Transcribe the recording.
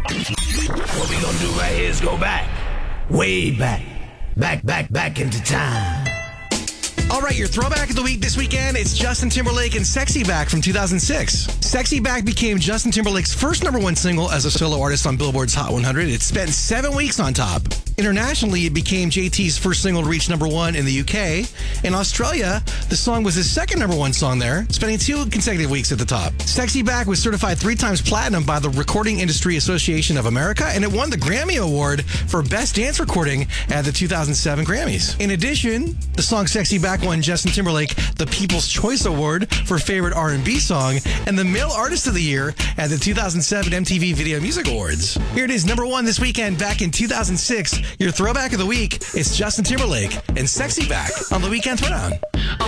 What we gonna do right here is go back. Way back. Back into time. All right, your throwback of the week this weekend, it's Justin Timberlake and Sexy Back from 2006. Sexy Back became Justin Timberlake's first #1 single as a solo artist on Billboard's Hot 100. It spent 7 weeks on top. Internationally, it became JT's first single to reach #1 in the UK. In Australia, the song was his second #1 song there, spending 2 consecutive weeks at the top. Sexy Back was certified 3 times platinum by the Recording Industry Association of America, and it won the Grammy Award for Best Dance Recording at the 2007 Grammys. In addition, the song Sexy Back won Justin Timberlake the People's Choice Award for Favorite R&B Song and the Male Artist of the Year at the 2007 MTV Video Music Awards. Here it is, #1 this weekend back in 2006. Your throwback of the week is Justin Timberlake and Sexy Back on the Weekend Throwdown.